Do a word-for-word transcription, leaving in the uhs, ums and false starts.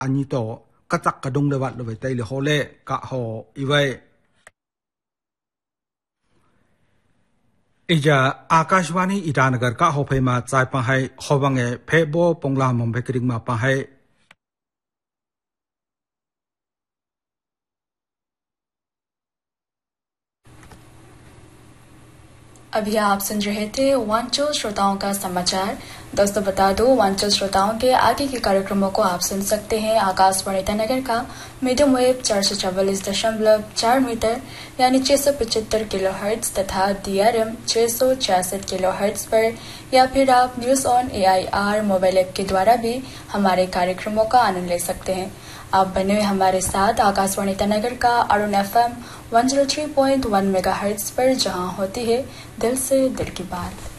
ani to kachak kadung lewat lewat tai le hole ka ho iwai ija Akashvani Itanagar ka ho phai ma chai pa hai hobange phebo pongla mom bekring ma pa hai अभी आप सुन रहे थे वांचो श्रोताओं का समाचार। दोस्तों बता दो, वांचो श्रोताओं के आगे के कार्यक्रमों को आप सुन सकते हैं आकाशवाणी ईटानगर का मीडियम वेव चार सौ चौवालीस दशमलव चार मीटर यानी छह सौ पचहत्तर किलो हर्ट्ज तथा डीआरएम छह सौ छियासठ किलो हर्ट्ज पर, या फिर आप news on AIR mobile app के द्वारा भी हमारे कार्यक्रमों का आनंद ले सकते हैं। आप बने हुए हमारे साथ आकाशवाणी ईटानगर का अरुण एफएम एक सौ तीन पॉइंट एक मेगाहर्ट्ज पर, जहां होती है दिल से दिल की बात।